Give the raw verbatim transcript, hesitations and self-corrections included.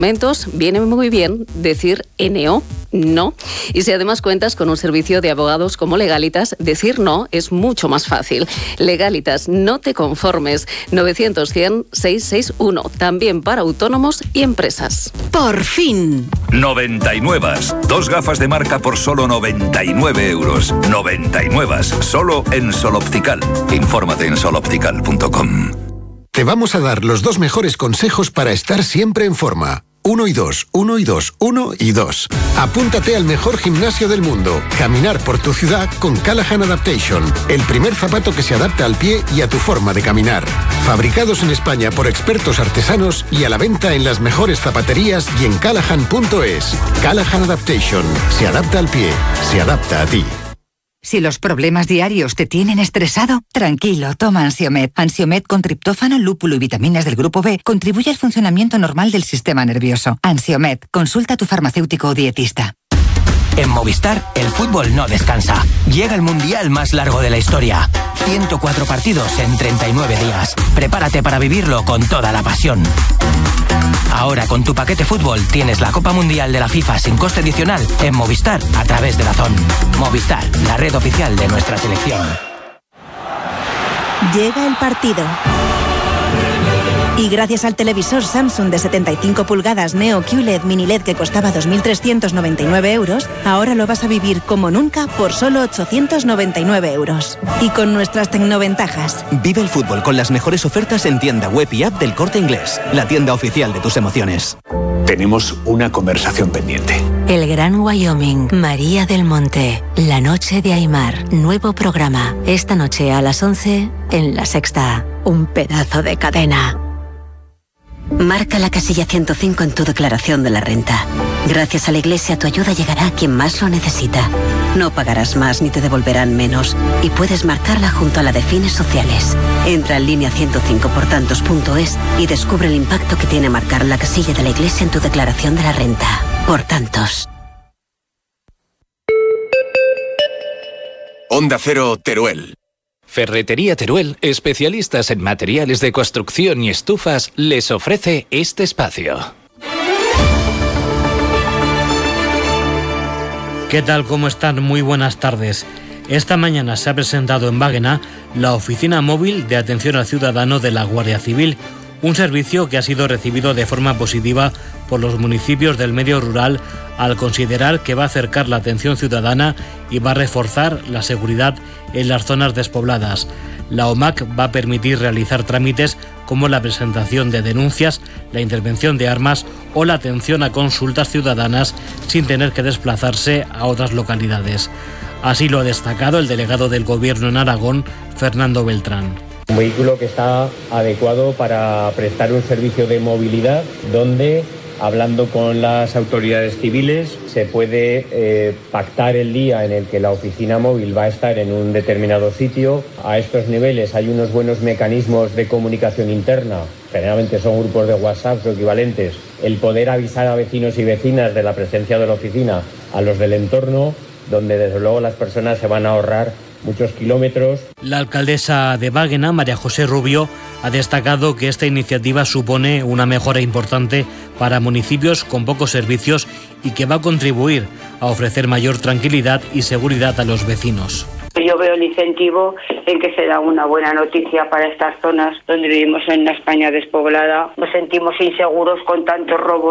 momentos viene muy bien decir N O, no. Y si además cuentas con un servicio de abogados como Legalitas, decir no es mucho más fácil. Legalitas, no te conformes. novecientos cien seiscientos sesenta y uno, también para autónomos y empresas. ¡Por fin! noventa y nueve. Dos gafas de marca por solo noventa y nueve euros. noventa y nueve. Solo en Sol Optical. Infórmate en sol optical punto com. Te vamos a dar los dos mejores consejos para estar siempre en forma. Uno y dos, uno y dos, uno y dos. Apúntate al mejor gimnasio del mundo. Caminar por tu ciudad con Callahan Adaptation. El primer zapato que se adapta al pie y a tu forma de caminar. Fabricados en España por expertos artesanos y a la venta en las mejores zapaterías y en callahan punto es. Callahan Adaptation. Se adapta al pie. Se adapta a ti. Si los problemas diarios te tienen estresado, tranquilo, toma Ansiomed. Ansiomed con triptófano, lúpulo y vitaminas del grupo B contribuye al funcionamiento normal del sistema nervioso. Ansiomed, consulta a tu farmacéutico o dietista. En Movistar, el fútbol no descansa. Llega el mundial más largo de la historia. ciento cuatro partidos en treinta y nueve días. Prepárate para vivirlo con toda la pasión. Ahora con tu paquete fútbol tienes la Copa Mundial de la FIFA sin coste adicional en Movistar a través de Dazón. Movistar, la red oficial de nuestra selección. Llega el partido. Y gracias al televisor Samsung de setenta y cinco pulgadas Neo Q L E D Mini L E D que costaba dos mil trescientos noventa y nueve euros, ahora lo vas a vivir como nunca por solo ochocientos noventa y nueve euros. Y con nuestras tecnoventajas. Vive el fútbol con las mejores ofertas en tienda web y app del Corte Inglés, la tienda oficial de tus emociones. Tenemos una conversación pendiente. El Gran Wyoming, María del Monte, La Noche de Aymar, nuevo programa. Esta noche a las once en La Sexta. Un pedazo de cadena. Marca la casilla ciento cinco en tu declaración de la renta. Gracias a la Iglesia tu ayuda llegará a quien más lo necesita. No pagarás más ni te devolverán menos y puedes marcarla junto a la de fines sociales. Entra en línea ciento cinco por tantos punto es y descubre el impacto que tiene marcar la casilla de la Iglesia en tu declaración de la renta. Por tantos. Onda Cero Teruel. Ferretería Teruel, especialistas en materiales de construcción y estufas, les ofrece este espacio. ¿Qué tal? ¿Cómo están? Muy buenas tardes. Esta mañana se ha presentado en Báguena la Oficina Móvil de Atención al Ciudadano de la Guardia Civil, un servicio que ha sido recibido de forma positiva por los municipios del medio rural al considerar que va a acercar la atención ciudadana y va a reforzar la seguridad en las zonas despobladas. La O M A C va a permitir realizar trámites como la presentación de denuncias, la intervención de armas o la atención a consultas ciudadanas sin tener que desplazarse a otras localidades. Así lo ha destacado el delegado del Gobierno en Aragón, Fernando Beltrán. Un vehículo que está adecuado para prestar un servicio de movilidad donde, hablando con las autoridades civiles, se puede eh, pactar el día en el que la oficina móvil va a estar en un determinado sitio. A estos niveles hay unos buenos mecanismos de comunicación interna, generalmente son grupos de WhatsApp o equivalentes. El poder avisar a vecinos y vecinas de la presencia de la oficina a los del entorno, donde desde luego las personas se van a ahorrar muchos kilómetros. La alcaldesa de Báguena, María José Rubio, ha destacado que esta iniciativa supone una mejora importante para municipios con pocos servicios y que va a contribuir a ofrecer mayor tranquilidad y seguridad a los vecinos. Yo veo el incentivo en que será una buena noticia para estas zonas donde vivimos en una España despoblada. Nos sentimos inseguros con tantos robos.